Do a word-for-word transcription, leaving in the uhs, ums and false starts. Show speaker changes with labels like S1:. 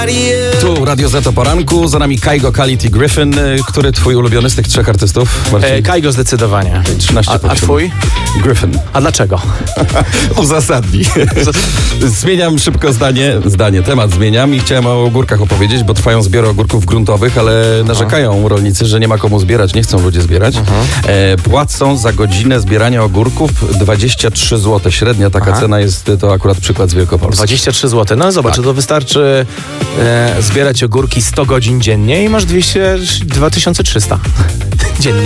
S1: Tu Radio Z o poranku, za nami Kygo, Khalid i Gryffin. Który twój ulubiony z tych trzech artystów?
S2: E, Kygo zdecydowanie.
S1: trzynaście
S2: A, a twój?
S1: Gryffin.
S2: A dlaczego?
S1: Uzasadnij. Zmieniam szybko zdanie, zdanie, temat zmieniam i chciałem o ogórkach opowiedzieć, bo trwają zbiory ogórków gruntowych, ale narzekają rolnicy, że nie ma komu zbierać, nie chcą ludzie zbierać. E, płacą za godzinę zbierania ogórków dwadzieścia trzy złote. Średnia taka
S2: Aha.
S1: cena jest, to akurat przykład z Wielkopolski.
S2: dwadzieścia trzy złote. No zobacz,
S1: Tak.
S2: to wystarczy e, zbierać ogórki sto godzin dziennie i masz dwieście, dwa tysiące trzysta dziennie.